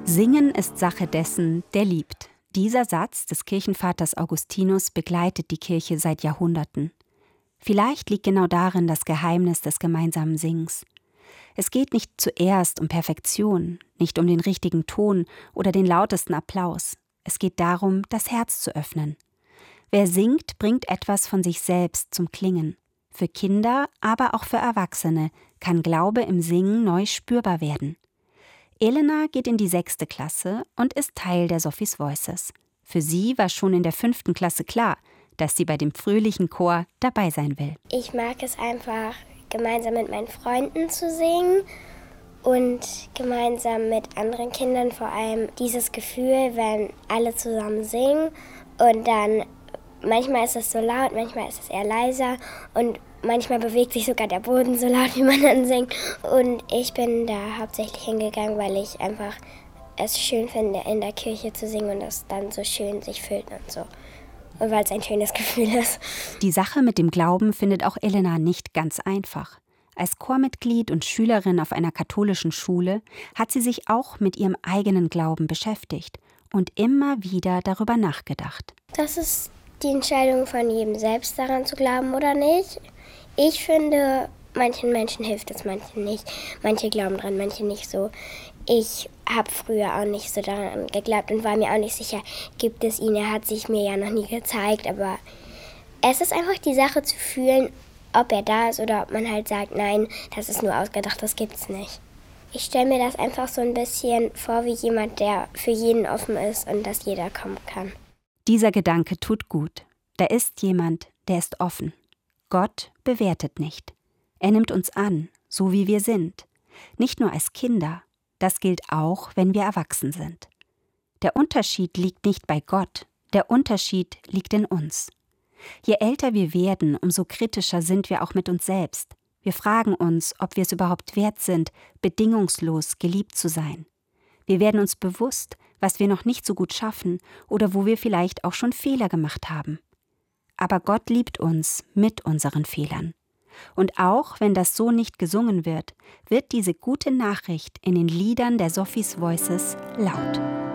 Singen ist Sache dessen, der liebt. Dieser Satz des Kirchenvaters Augustinus begleitet die Kirche seit Jahrhunderten. Vielleicht liegt genau darin das Geheimnis des gemeinsamen Singens. Es geht nicht zuerst um Perfektion, nicht um den richtigen Ton oder den lautesten Applaus. Es geht darum, das Herz zu öffnen. Wer singt, bringt etwas von sich selbst zum Klingen. Für Kinder, aber auch für Erwachsene kann Glaube im Singen neu spürbar werden. Elena geht in die 6. Klasse und ist Teil der Sophies Voices. Für sie war schon in der 5. Klasse klar, dass sie bei dem fröhlichen Chor dabei sein will. Ich mag es einfach, gemeinsam mit meinen Freunden zu singen und gemeinsam mit anderen Kindern, vor allem dieses Gefühl, wenn alle zusammen singen und dann manchmal ist es so laut, manchmal ist es eher leiser und manchmal bewegt sich sogar der Boden so laut, wie man dann singt. Und ich bin da hauptsächlich hingegangen, weil ich einfach es schön finde, in der Kirche zu singen und es dann so schön sich fühlt und so. Und weil es ein schönes Gefühl ist. Die Sache mit dem Glauben findet auch Elena nicht ganz einfach. Als Chormitglied und Schülerin auf einer katholischen Schule hat sie sich auch mit ihrem eigenen Glauben beschäftigt und immer wieder darüber nachgedacht. Das ist die Entscheidung von jedem selbst, daran zu glauben oder nicht. Ich finde, manchen Menschen hilft es, manchen nicht. Manche glauben dran, manche nicht so. Ich habe früher auch nicht so daran geglaubt und war mir auch nicht sicher, gibt es ihn? Er hat sich mir ja noch nie gezeigt, aber es ist einfach die Sache zu fühlen, ob er da ist oder ob man halt sagt, nein, das ist nur ausgedacht, das gibt's nicht. Ich stelle mir das einfach so ein bisschen vor wie jemand, der für jeden offen ist und dass jeder kommen kann. Dieser Gedanke tut gut. Da ist jemand, der ist offen. Gott bewertet nicht. Er nimmt uns an, so wie wir sind. Nicht nur als Kinder, das gilt auch, wenn wir erwachsen sind. Der Unterschied liegt nicht bei Gott, der Unterschied liegt in uns. Je älter wir werden, umso kritischer sind wir auch mit uns selbst. Wir fragen uns, ob wir es überhaupt wert sind, bedingungslos geliebt zu sein. Wir werden uns bewusst, was wir noch nicht so gut schaffen oder wo wir vielleicht auch schon Fehler gemacht haben. Aber Gott liebt uns mit unseren Fehlern. Und auch wenn das so nicht gesungen wird, wird diese gute Nachricht in den Liedern der Sophies Voices laut.